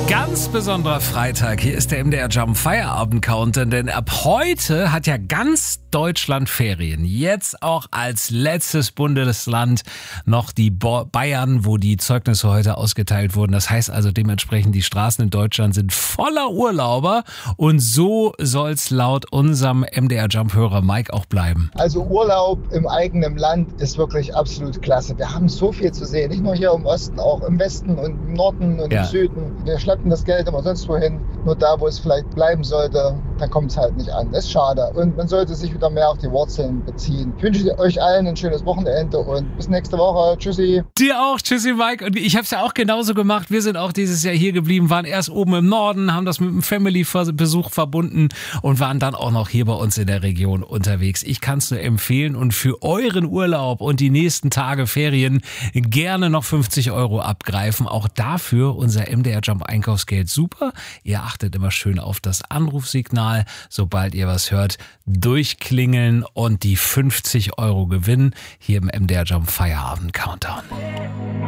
Ganz besonderer Freitag. Hier ist der MDR Jump Feierabend Countdown, denn ab heute hat ja ganz Deutschland Ferien. Jetzt auch als letztes Bundesland noch die Bayern, wo die Zeugnisse heute ausgeteilt wurden. Das heißt also dementsprechend, die Straßen in Deutschland sind voller Urlauber und so soll's laut unserem MDR Jump Hörer Mike auch bleiben. Also Urlaub im eigenen Land ist wirklich absolut klasse. Wir haben so viel zu sehen, nicht nur hier im Osten, auch im Westen und im Norden und im Süden. Wir schleppen das Geld immer sonst wohin, nur da, wo es vielleicht bleiben sollte, dann kommt es halt nicht an. Das ist schade und man sollte sich wieder mehr auf die Wurzeln beziehen. Ich wünsche euch allen ein schönes Wochenende und bis nächste Woche. Tschüssi. Dir auch. Tschüssi, Mike. Und ich habe es ja auch genauso gemacht. Wir sind auch dieses Jahr hier geblieben, waren erst oben im Norden, haben das mit einem Family-Besuch verbunden und waren dann auch noch hier bei uns in der Region unterwegs. Ich kann es nur empfehlen und für euren Urlaub und die nächsten Tage Ferien gerne noch 50 € abgreifen. Auch dafür unser MDR Jump Einkaufsgeld super. Ihr achtet immer schön auf das Anrufsignal. Sobald ihr was hört, durchklingeln und die 50 € gewinnen hier im MDR Jump Feierabend Countdown.